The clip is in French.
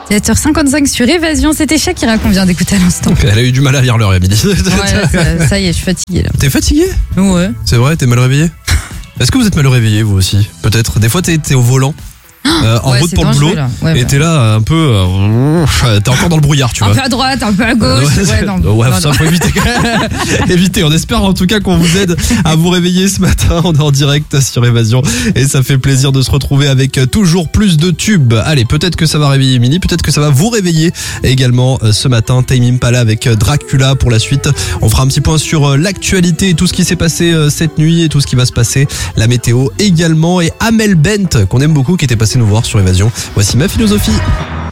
7h55 sur Évasion, c'était Shakira qu'on vient d'écouter à l'instant. Elle a eu du mal à lire l'heure, Émilie. Ouais, ça y est, je suis fatiguée là. T'es fatigué ? Ouais. C'est vrai, t'es mal réveillé ? Est-ce que vous êtes mal réveillé vous aussi ? Peut-être. Des fois t'es au volant. En route pour le boulot et t'es là un peu t'es encore dans le brouillard, tu vois. Un peu à droite, un peu à gauche. Ça faut éviter. Éviter. On espère en tout cas qu'on vous aide à vous réveiller ce matin. On est en direct sur Évasion et ça fait plaisir de se retrouver avec toujours plus de tubes. Allez, peut-être que ça va réveiller Émilie, peut-être que ça va vous réveiller également ce matin. Tame Impala avec Dracula pour la suite. On fera un petit point sur l'actualité et tout ce qui s'est passé cette nuit et tout ce qui va se passer, la météo également, et Amel Bent qu'on aime beaucoup qui était passé nous voir sur Évasion. Voici ma philosophie.